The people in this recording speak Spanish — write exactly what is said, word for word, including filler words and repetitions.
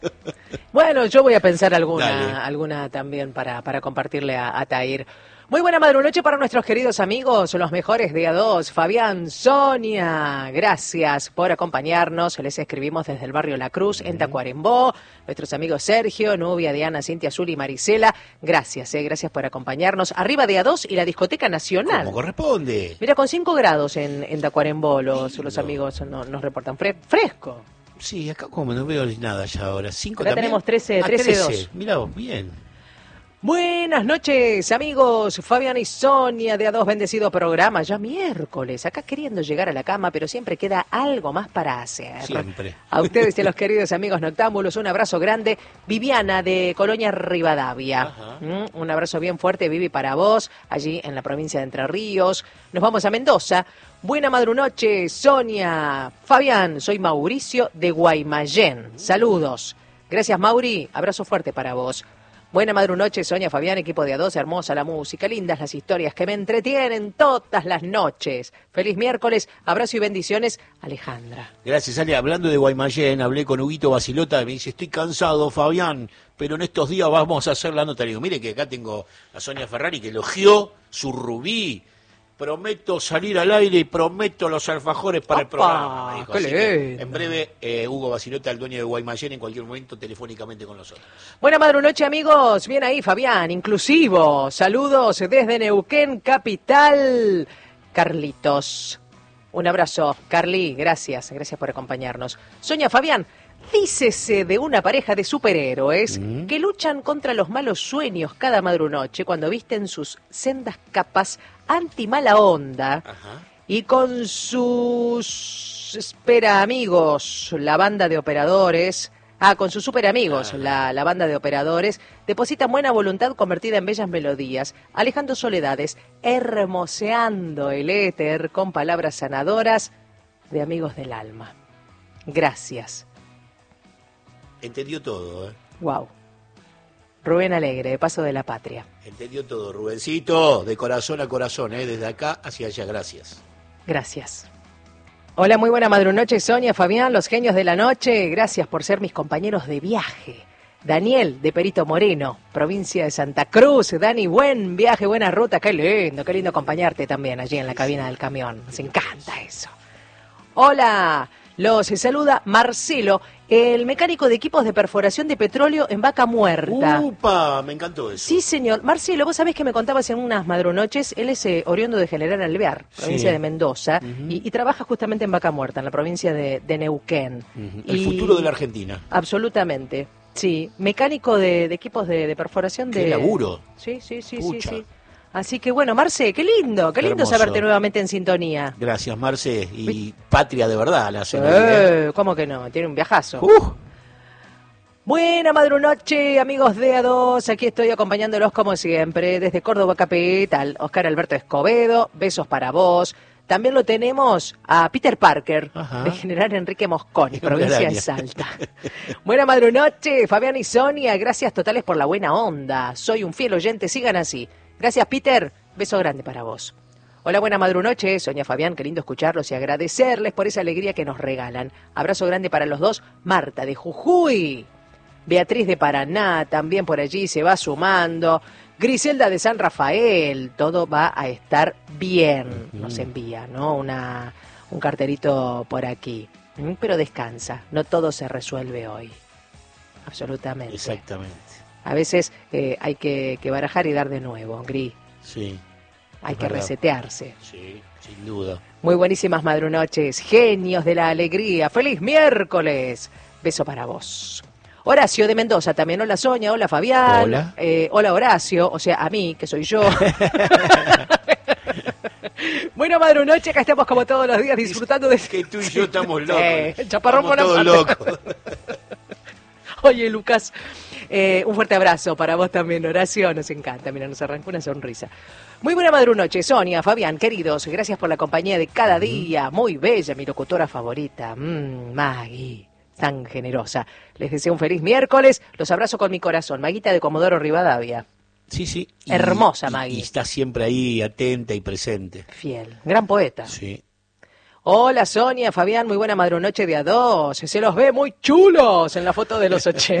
Bueno, yo voy a pensar alguna, alguna también para, para compartirle a, a Tahir. Muy buena madrunoche para nuestros queridos amigos, los mejores de A dos, Fabián, Sonia, gracias por acompañarnos, les escribimos desde el barrio La Cruz, en Tacuarembó, nuestros amigos Sergio, Nubia, Diana, Cintia, Azul y Marisela, gracias, eh, gracias por acompañarnos, arriba de A dos y la Discoteca Nacional. Como corresponde. Mira, con cinco grados en, en Tacuarembó los, los amigos no, nos reportan, Fre fresco. Sí, acá como no veo nada ya ahora, cinco Acá también. tenemos trece, trece, dos. Mirá vos, bien. Buenas noches, amigos. Fabián y Sonia de A dos, bendecido programa. Ya miércoles, acá queriendo llegar a la cama, pero siempre queda algo más para hacer. Siempre. A ustedes y a los queridos amigos noctámbulos, un abrazo grande. Viviana de Colonia Rivadavia. ¿Mm? Un abrazo bien fuerte, Vivi, para vos, allí en la provincia de Entre Ríos. Nos vamos a Mendoza. Buena madrunoche, Sonia. Fabián, soy Mauricio de Guaymallén. Saludos. Gracias, Mauri. Abrazo fuerte para vos. Buena madrunoche, Sonia, Fabián, equipo de A dos, hermosa la música, lindas las historias que me entretienen todas las noches. Feliz miércoles, abrazo y bendiciones, Alejandra. Gracias, Ale. Hablando de Guaymallén, hablé con Huguito Basilota, me dice, estoy cansado, Fabián, pero en estos días vamos a hacer la nota. Le digo, mire que acá tengo a Sonia Ferrari que elogió su rubí. Prometo salir al aire y prometo los alfajores para ¡Opa! El programa. Me dijo. Así que en breve, eh, Hugo Basilota, el dueño de Guaymallén, en cualquier momento telefónicamente con nosotros. Buena madrunoche, amigos. Bien ahí, Fabián, inclusivo. Saludos desde Neuquén, capital. Carlitos. Un abrazo, Carly. Gracias, gracias por acompañarnos. Sonia, Fabián. Dícese de una pareja de superhéroes mm. que luchan contra los malos sueños cada madrunoche cuando visten sus sendas capas anti-mala onda. Ajá. Y con sus espera amigos, la banda de operadores, ah, con sus super amigos, la, la banda de operadores, depositan buena voluntad convertida en bellas melodías, alejando soledades, hermoseando el éter con palabras sanadoras de amigos del alma. Gracias. Entendió todo, ¿eh? Wow. Rubén Alegre, de Paso de la Patria. Entendió todo, Rubencito, de corazón a corazón, ¿eh? Desde acá hacia allá, gracias. Gracias. Hola, muy buena madrunoche, Sonia, Fabián, los genios de la noche. Gracias por ser mis compañeros de viaje. Daniel, de Perito Moreno, provincia de Santa Cruz. Dani, buen viaje, buena ruta. Qué lindo, qué lindo acompañarte también allí en la cabina del camión. Nos encanta eso. Hola. Los saluda Marcelo, el mecánico de equipos de perforación de petróleo en Vaca Muerta. ¡Upa! Me encantó eso. Sí, señor. Marcelo, vos sabés que me contabas en unas madrunoches, él es eh, oriundo de General Alvear, provincia sí. de Mendoza, uh-huh. y, y trabaja justamente en Vaca Muerta, en la provincia de, de Neuquén. Uh-huh. El y... futuro de la Argentina. Absolutamente, sí. Mecánico de, de equipos de, de perforación de... ¡Qué laburo! Sí, sí, sí, Pucha. sí, sí. Así que bueno, Marce, qué lindo, qué, qué lindo hermoso. Saberte nuevamente en sintonía. Gracias, Marce, y patria de verdad la hace. Eh, ¿Cómo que no? Tiene un viajazo. Uh. Buena madrunoche, amigos de A dos, aquí estoy acompañándolos como siempre, desde Córdoba capital, Oscar Alberto Escobedo, besos para vos. También lo tenemos a Peter Parker, Ajá. de General Enrique Mosconi, provincia de Salta. Buena madrunoche, Fabián y Sonia, gracias totales por la buena onda. Soy un fiel oyente, sigan así. Gracias, Peter. Beso grande para vos. Hola, buena madrunoche, Sonia, Fabián, qué lindo escucharlos y agradecerles por esa alegría que nos regalan. Abrazo grande para los dos. Marta de Jujuy, Beatriz de Paraná, también por allí se va sumando. Griselda de San Rafael, todo va a estar bien. Nos envía, ¿no? Una, un carterito por aquí. Pero descansa, no todo se resuelve hoy. Absolutamente. Exactamente. A veces eh, hay que, que barajar y dar de nuevo, Gris. Sí. Hay que verdad. resetearse. Sí, sin duda. Muy buenísimas madrunoches, genios de la alegría. ¡Feliz miércoles! Beso para vos. Horacio de Mendoza también. Hola, Sonia. Hola, Fabián. Hola. Eh, hola, Horacio. O sea, a mí, que soy yo. Bueno, madrunoche, acá estamos como todos los días disfrutando de... Que tú y yo estamos locos. Eh, chaparrón estamos todos locos. Oye, Lucas, eh, un fuerte abrazo para vos también, Horacio. Nos encanta, mira, nos arrancó una sonrisa. Muy buena madrunoche, Sonia, Fabián, queridos. Gracias por la compañía de cada día. Muy bella, mi locutora favorita. Mmm, Maggie, tan generosa. Les deseo un feliz miércoles. Los abrazo con mi corazón. Maguita de Comodoro Rivadavia. Sí, sí. Y, hermosa, Maggie. Y, y está siempre ahí, atenta y presente. Fiel. Gran poeta. Sí. Hola Sonia, Fabián, muy buena madrunoche de a dos. Se los ve muy chulos en la foto de los ochenta.